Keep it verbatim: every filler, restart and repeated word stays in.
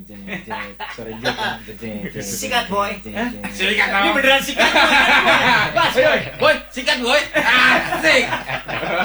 Sorry juga. Sikat boy. Sikat Ini beneran sikat boy. Boy, sikat boy. Asik.